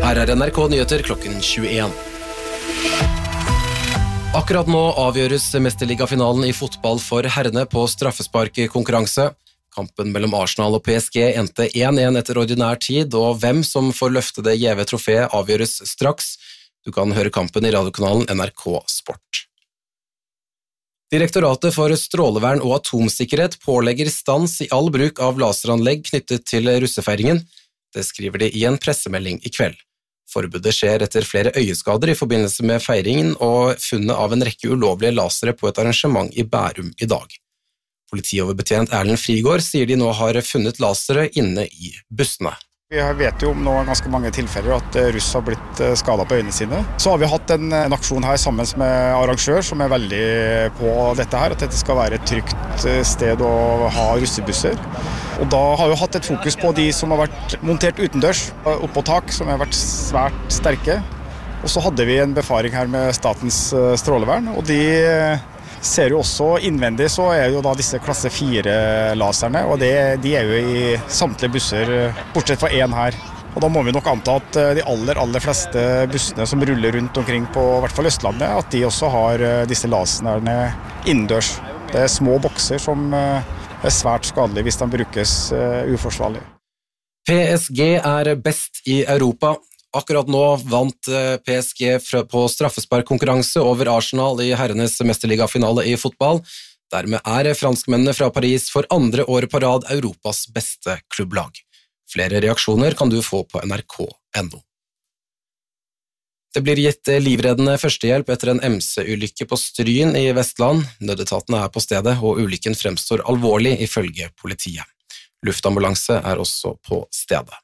Her NRK Nyheter klokken 21. Akkurat nå avgjøres mesterligafinalen i fotball for herrene på straffesparkkonkurranse. Kampen mellom Arsenal og PSG endte 1-1 etter ordinær tid, og hvem som får løfte det gjeve trofeet avgjøres straks. Du kan høre kampen i radiokanalen NRK Sport. Direktoratet for strålevern og atomsikkerhet pålegger stans i all bruk av laseranlegg knyttet til russefeiringen. Det skriver de i en pressemelding i kveld. Forbudet skjer etter flere øyeskader i forbindelse med feiringen og funnet av en rekke ulovlige lasere på et arrangement i Bærum i dag. Politioverbetjent Erlend Frigård sier de nå har funnet lasere inne i bussene. Vi vet jo om nå ganske mange tilfeller at russ har blitt skadet på øynene sine. Så har vi hatt en aksjon her sammen med arrangør som er veldig på dette her, at dette skal være et trygt sted å ha russebusser. Og da har vi hatt et fokus på de som har vært montert utendørs, oppå tak, som har vært svært sterke. Og så hadde vi en befaring her med Statens strålevern, og de ser jo også innvendig, så er jo da disse klasse 4-laserne, og de er jo i samtlige busser, bortsett fra en her. Og da må vi nok anta at de aller fleste bussene som ruller rundt omkring på i hvert fall Østlandet, at de også har disse laserne innendørs. Det er små bokser som er svært skadelige hvis de brukes uforsvarlig. PSG er best i Europa. Akkurat nå vant PSG på straffesparkkonkurranse over Arsenal i herrenes mesterligafinale i fotball. Dermed er franskmennene fra Paris for andre år på rad Europas beste klubblag. Flere reaksjoner kan du få på nrk.no. Det blir gitt livreddende førstehjelp etter en MC-ulykke på Stryn i Vestland. Nødetatene er på stedet, og ulykken fremstår alvorlig ifølge politiet. Luftambulanse er også på stedet.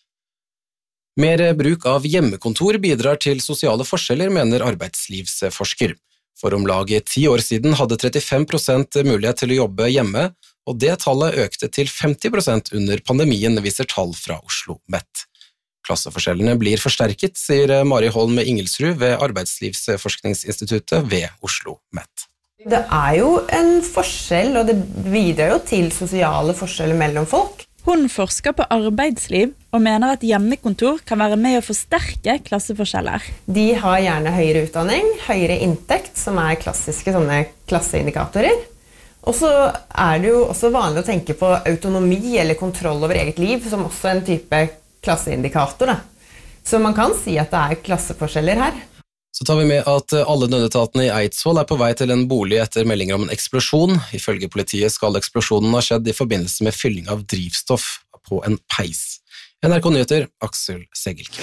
Mer bruk av hjemmekontor bidrar til sosiale forskjeller, mener arbeidslivsforsker. For om lag 10 år siden hadde 35% mulighet til å jobbe hjemme, og det tallet økte til 50% under pandemien, viser tall fra Oslo Met. Klasseforskjellene blir forsterket, sier Mari Holm Ingelsrud ved Arbeidslivsforskningsinstituttet ved Oslo Met. Det er jo en forskjell, og det bidrar jo til sosiale forskjeller mellom folk. Hun forsker på arbeidsliv og mener at hjemmekontor kan være med å forsterke klasseforskjeller. De har gjerne høyere utdanning, høyere inntekt, som er klassiske sånne klasseindikatorer. Og så er det jo også vanlig å tenke på autonomi eller kontroll over eget liv, som også en type klasseindikator. Så man kan si at det er klasseforskjeller her. Så tar vi med at alle nødetatene i Eidsvoll er på vei til en bolig etter meldinger om en eksplosjon. Ifølge politiet skal eksplosjonen ha skjedd i forbindelse med fylling av drivstoff på en peis. NRK Nyheter, Aksel Segelke.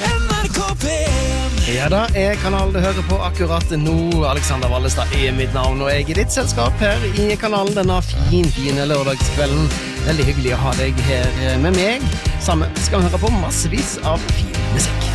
Ja da, kanalen du hører på akkurat nå. Alexander Wallestad er mitt navn, og jeg er ditt selskap her i kanalen denne fine lørdagskvelden. Veldig hyggelig å ha deg her med meg. Sammen skal vi høre på massevis av fin musikk.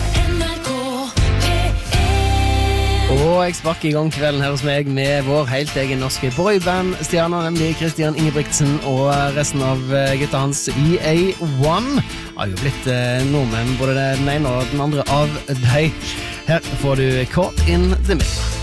Og jeg sparker i gang kvelden her hos meg med vår helt egen norske boyband-stjerne, nemlig Christian Ingebrigtsen og resten av gutta hans i A1. Har jo blitt nordmenn, både den ene og den andre av deg. Her får du Caught in the Middle.